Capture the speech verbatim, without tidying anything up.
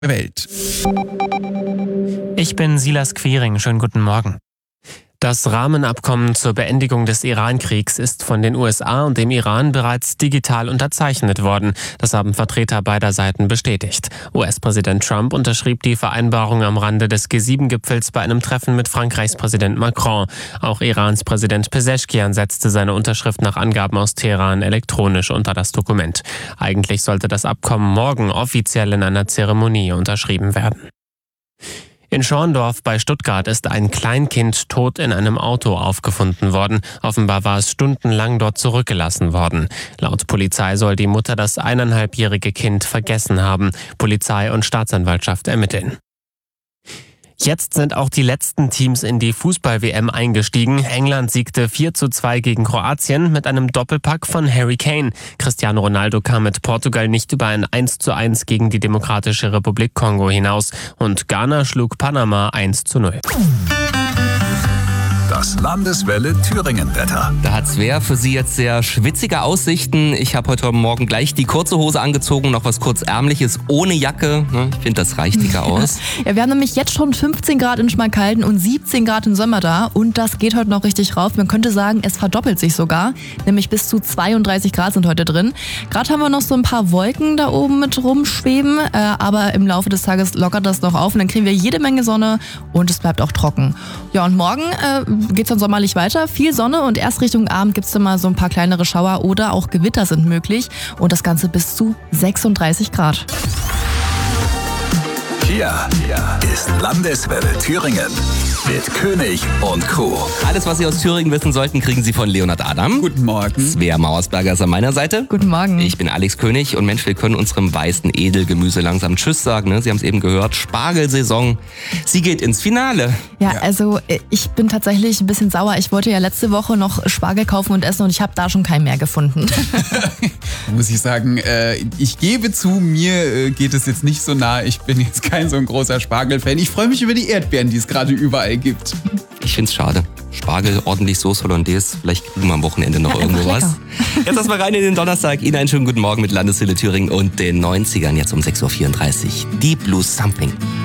Welt. Ich bin Silas Quiring. Schönen guten Morgen. Das Rahmenabkommen zur Beendigung des Iran-Kriegs ist von den U S A und dem Iran bereits digital unterzeichnet worden. Das haben Vertreter beider Seiten bestätigt. U S-Präsident Trump unterschrieb die Vereinbarung am Rande des G sieben Gipfels bei einem Treffen mit Frankreichs Präsident Macron. Auch Irans Präsident Pezeshkian setzte seine Unterschrift nach Angaben aus Teheran elektronisch unter das Dokument. Eigentlich sollte das Abkommen morgen offiziell in einer Zeremonie unterschrieben werden. In Schorndorf bei Stuttgart ist ein Kleinkind tot in einem Auto aufgefunden worden. Offenbar war es stundenlang dort zurückgelassen worden. Laut Polizei soll die Mutter das eineinhalbjährige Kind vergessen haben. Polizei und Staatsanwaltschaft ermitteln. Jetzt sind auch die letzten Teams in die Fußball-W M eingestiegen. England siegte vier zu zwei gegen Kroatien mit einem Doppelpack von Harry Kane. Cristiano Ronaldo kam mit Portugal nicht über ein eins zu eins gegen die Demokratische Republik Kongo hinaus. Und Ghana schlug Panama eins zu null. Das Landeswelle Thüringen-Wetter. Da hat Svea für Sie jetzt sehr schwitzige Aussichten. Ich habe heute Morgen gleich die kurze Hose angezogen, noch was kurzärmliches, ohne Jacke. Ich finde, das reicht dicker aus. Ja, wir haben nämlich jetzt schon fünfzehn Grad in Schmalkalden und siebzehn Grad in Sömmerda. Und das geht heute noch richtig rauf. Man könnte sagen, es verdoppelt sich sogar. Nämlich bis zu zweiunddreißig Grad sind heute drin. Gerade haben wir noch so ein paar Wolken da oben mit rumschweben. Äh, aber im Laufe des Tages lockert das noch auf. Und dann kriegen wir jede Menge Sonne und es bleibt auch trocken. Ja, und morgen äh, geht's dann sommerlich weiter. Viel Sonne und erst Richtung Abend gibt's dann mal so ein paar kleinere Schauer oder auch Gewitter sind möglich. Und das Ganze bis zu sechsunddreißig Grad. Hier ist Landeswelle Thüringen mit König und Crew. Alles, was Sie aus Thüringen wissen sollten, kriegen Sie von Leonhard Adam. Guten Morgen. Svea Mauersberger ist an meiner Seite. Guten Morgen. Ich bin Alex König und Mensch, wir können unserem weißen Edelgemüse langsam Tschüss sagen. Ne? Sie haben es eben gehört, Spargelsaison. Sie geht ins Finale. Ja, also ich bin tatsächlich ein bisschen sauer. Ich wollte ja letzte Woche noch Spargel kaufen und essen und ich habe da schon keinen mehr gefunden. Muss ich sagen, äh, ich gebe zu, mir äh, geht es jetzt nicht so nah. Ich bin jetzt kein so ein großer Spargel-Fan. Ich freue mich über die Erdbeeren, die es gerade überall gibt. Ich find's schade. Spargel, ordentlich Sauce Hollandaise. Vielleicht kriegen wir am Wochenende noch ja, irgendwo was. Jetzt lassen wir rein in den Donnerstag. Ihnen einen schönen guten Morgen mit Landeswelle Thüringen und den neunzigern. Jetzt um sechs Uhr vierunddreißig. Deep Blue Something.